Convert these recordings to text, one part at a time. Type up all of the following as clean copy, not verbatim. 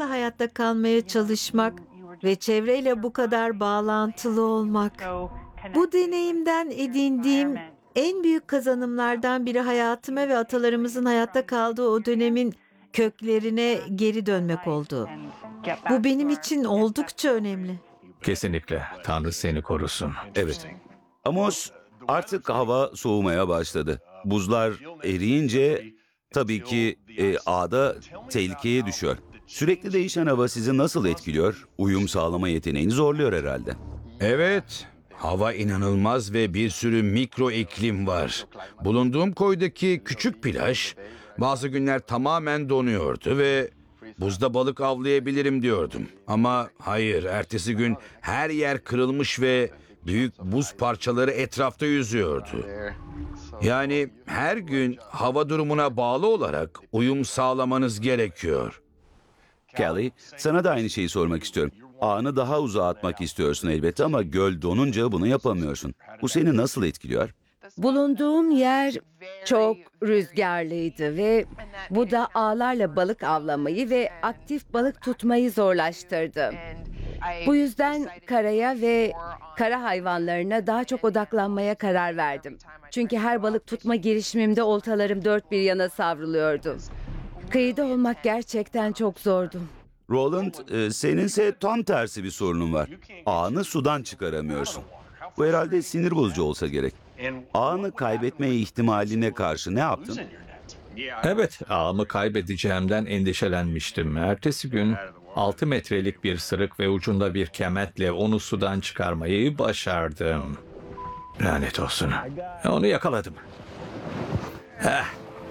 ısrarla hayatta kalmaya çalışmak ve çevreyle bu kadar bağlantılı olmak. Bu deneyimden edindiğim en büyük kazanımlardan biri hayatıma ve atalarımızın hayatta kaldığı o dönemin köklerine geri dönmek oldu. Bu benim için oldukça önemli. Kesinlikle. Tanrı seni korusun. Evet. Amos, artık hava soğumaya başladı. Buzlar eriyince tabii ki ağda tehlikeye düşüyor. Sürekli değişen hava sizi nasıl etkiliyor? Uyum sağlama yeteneğini zorluyor herhalde. Evet, hava inanılmaz ve bir sürü mikro iklim var. Bulunduğum koydaki küçük plaj bazı günler tamamen donuyordu ve buzda balık avlayabilirim diyordum. Ama hayır, ertesi gün her yer kırılmış ve büyük buz parçaları etrafta yüzüyordu. Yani her gün hava durumuna bağlı olarak uyum sağlamanız gerekiyor. Kelly, sana da aynı şeyi sormak istiyorum. Ağını daha uzağa atmak istiyorsun elbette ama göl donunca bunu yapamıyorsun. Bu seni nasıl etkiliyor? Bulunduğum yer çok rüzgarlıydı ve bu da ağlarla balık avlamayı ve aktif balık tutmayı zorlaştırdı. Bu yüzden karaya ve kara hayvanlarına daha çok odaklanmaya karar verdim. Çünkü her balık tutma girişimimde oltalarım dört bir yana savruluyordu. Kıyıda olmak gerçekten çok zordu. Roland, seninse tam tersi bir sorunun var. Ağını sudan çıkaramıyorsun. Bu herhalde sinir bozucu olsa gerek. Ağını kaybetme ihtimaline karşı ne yaptın? Evet, ağımı kaybedeceğimden endişelenmiştim. Ertesi gün 6 metrelik bir sırık ve ucunda bir kemetle onu sudan çıkarmayı başardım. Lanet olsun. Onu yakaladım. Heh.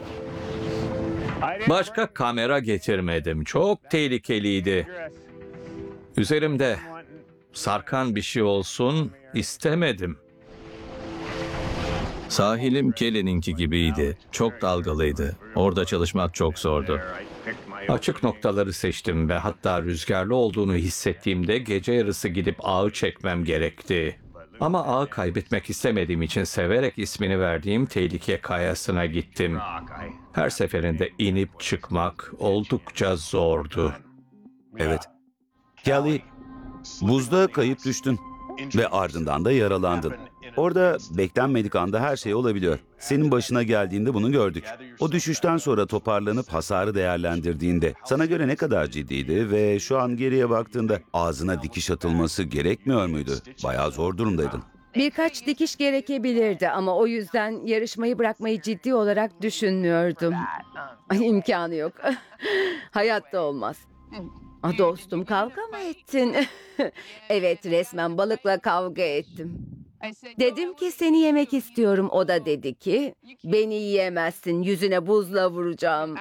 Başka kamera getirmedim. Çok tehlikeliydi. Üzerimde sarkan bir şey olsun istemedim. Sahilim Kelly'ninki gibiydi. Çok dalgalıydı. Orada çalışmak çok zordu. Açık noktaları seçtim ve hatta rüzgarlı olduğunu hissettiğimde gece yarısı gidip ağı çekmem gerekti. Ama ağı kaybetmek istemediğim için severek ismini verdiğim tehlike kayasına gittim. Her seferinde inip çıkmak oldukça zordu. Evet. Kelly, buzda kayıp düştün ve ardından da yaralandın. Orada beklenmedik anda her şey olabiliyor. Senin başına geldiğinde bunu gördük. O düşüşten sonra toparlanıp hasarı değerlendirdiğinde sana göre ne kadar ciddiydi ve şu an geriye baktığında ağzına dikiş atılması gerekmiyor muydu? Bayağı zor durumdaydın. Birkaç dikiş gerekebilirdi ama o yüzden yarışmayı bırakmayı ciddi olarak düşünmüyordum. Ay, imkanı yok. Hayatta olmaz. Dostum, kavga mı ettin? Evet, resmen balıkla kavga ettim. Dedim ki seni yemek istiyorum. O da dedi ki beni yiyemezsin, yüzüne buzla vuracağım.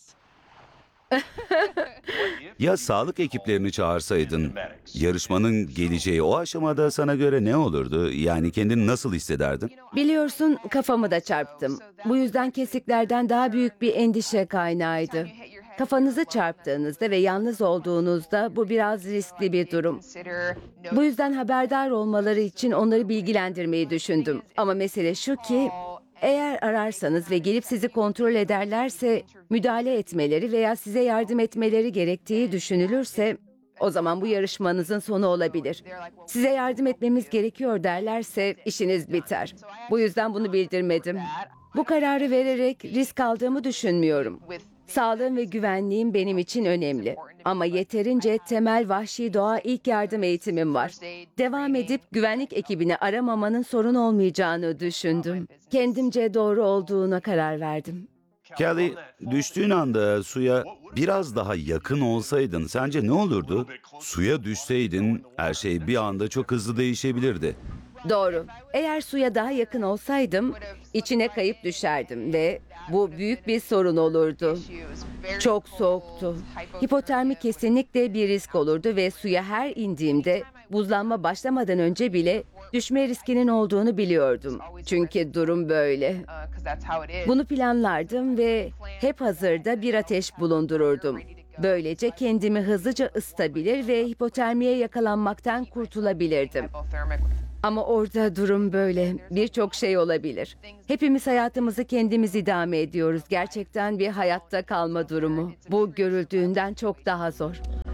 Ya sağlık ekiplerini çağırsaydın, yarışmanın geleceği o aşamada sana göre ne olurdu? Yani kendini nasıl hissederdin? Biliyorsun, kafamı da çarptım. Bu yüzden kesiklerden daha büyük bir endişe kaynağıydı. Kafanızı çarptığınızda ve yalnız olduğunuzda bu biraz riskli bir durum. Bu yüzden haberdar olmaları için onları bilgilendirmeyi düşündüm. Ama mesele şu ki, eğer ararsanız ve gelip sizi kontrol ederlerse, müdahale etmeleri veya size yardım etmeleri gerektiği düşünülürse, o zaman bu yarışmanızın sonu olabilir. Size yardım etmemiz gerekiyor derlerse işiniz biter. Bu yüzden bunu bildirmedim. Bu kararı vererek risk aldığımı düşünmüyorum. Sağlığım ve güvenliğim benim için önemli. Ama yeterince temel vahşi doğa ilk yardım eğitimim var. Devam edip güvenlik ekibini aramamanın sorun olmayacağını düşündüm. Kendimce doğru olduğuna karar verdim. Kelly, düştüğün anda suya biraz daha yakın olsaydın sence ne olurdu? Suya düşseydin her şey bir anda çok hızlı değişebilirdi. Doğru. Eğer suya daha yakın olsaydım, içine kayıp düşerdim ve bu büyük bir sorun olurdu. Çok soğuktu. Hipotermi kesinlikle bir risk olurdu ve suya her indiğimde buzlanma başlamadan önce bile düşme riskinin olduğunu biliyordum. Çünkü durum böyle. Bunu planlardım ve hep hazırda bir ateş bulundururdum. Böylece kendimi hızlıca ısıtabilir ve hipotermiye yakalanmaktan kurtulabilirdim. Ama orada durum böyle. Birçok şey olabilir. Hepimiz hayatımızı kendimiz idame ediyoruz. Gerçekten bir hayatta kalma durumu. Bu görüldüğünden çok daha zor.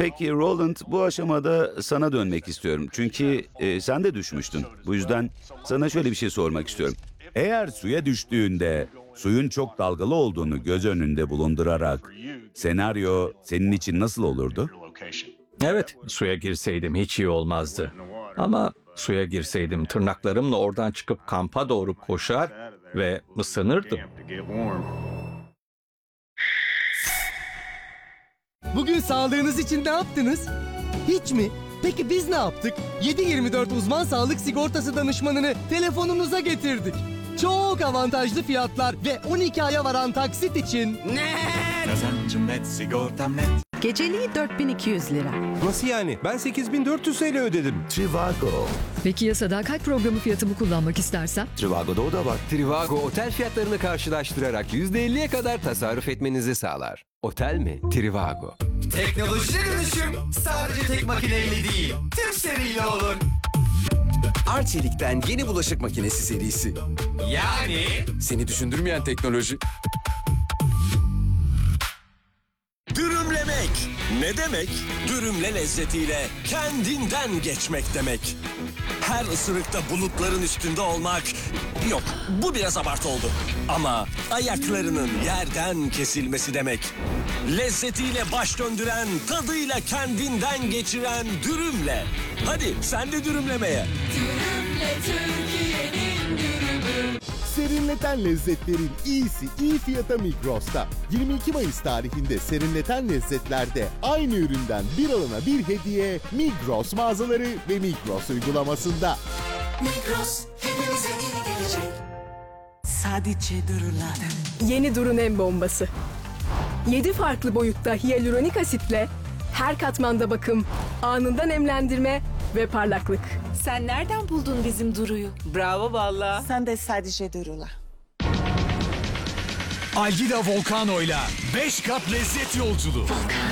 Peki Roland, bu aşamada sana dönmek istiyorum. Çünkü sen de düşmüştün. Bu yüzden sana şöyle bir şey sormak istiyorum. Eğer suya düştüğünde suyun çok dalgalı olduğunu göz önünde bulundurarak senaryo senin için nasıl olurdu? Evet, suya girseydim hiç iyi olmazdı. Ama suya girseydim tırnaklarımla oradan çıkıp kampa doğru koşar ve ısınırdım. Bugün sağlığınız için ne yaptınız? Hiç mi? Peki biz ne yaptık? 7/24 uzman sağlık sigortası danışmanını telefonunuza getirdik. Çok avantajlı fiyatlar ve 12 aya varan taksit için. Kazancım net, sigortam net. Geceliği 4200 lira. Nasıl yani? Ben 8400 TL ödedim. Trivago. Peki ya sadakat programı fiyatımı kullanmak istersem? Trivago'da o da var. Trivago otel fiyatlarını karşılaştırarak %50'ye kadar tasarruf etmenizi sağlar. Otel mi? Trivago. Teknolojide dönüşüm sadece tek makineyle değil, tüm seriyle olur. Arçelik'ten yeni bulaşık makinesi serisi. Yani Seni düşündürmeyen teknoloji. Dürümlemek ne demek? Dürümle lezzetiyle kendinden geçmek demek. Her ısırıkta bulutların üstünde olmak... Yok, bu biraz abartı oldu. Ama ayaklarının yerden kesilmesi demek. Lezzetiyle baş döndüren, tadıyla kendinden geçiren dürümle. Hadi sen de dürümlemeye. Dürümle Türkiye'nin dürümü. Serinleten lezzetlerin iyisi iyi fiyata Migros'ta. 22 Mayıs tarihinde serinleten lezzetlerde aynı üründen bir alana bir hediye Migros mağazaları ve Migros uygulamasında. Migros hepimize iyi gelecek. Sadece Duru'la. Yeni Duru'nun en bombası. 7 farklı boyutta hyaluronik asitle her katmanda bakım, anında nemlendirme ve parlaklık. Sen nereden buldun bizim Duru'yu? Bravo valla. Sen de sadece Duru'la. Algida Volcano'yla 5 kat lezzet yolculuğu.